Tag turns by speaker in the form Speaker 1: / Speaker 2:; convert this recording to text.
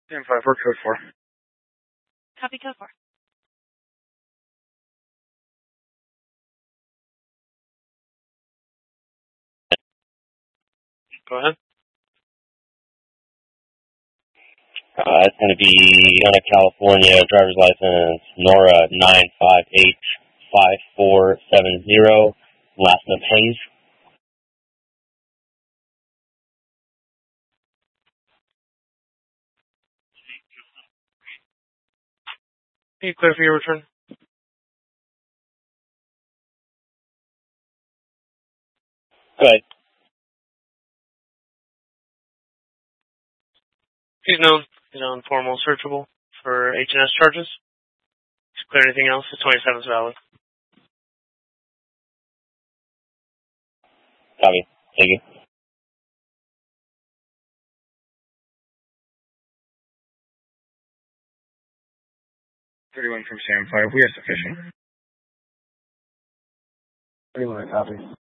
Speaker 1: Sam 5, we're code 4.
Speaker 2: Copy code 4.
Speaker 1: Go ahead.
Speaker 3: It's going to be Arizona, California, driver's license, Nora 9585470, last name Hayes.
Speaker 1: Can you clear for your return?
Speaker 3: Good.
Speaker 1: He's known. He's on formal searchable for H&S charges. To clear anything else, the 27 is valid.
Speaker 3: Copy. Thank you.
Speaker 1: 31 from Sam 5, we have sufficient. 31, copy.